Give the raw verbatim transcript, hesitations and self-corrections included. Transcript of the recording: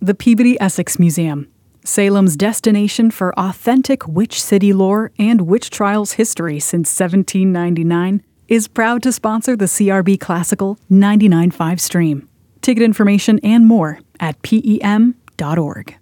The Peabody Essex Museum, Salem's destination for authentic witch city lore and witch trials history since seventeen ninety-nine, is proud to sponsor the C R B Classical ninety-nine point five stream. Ticket information and more at P E M dot org.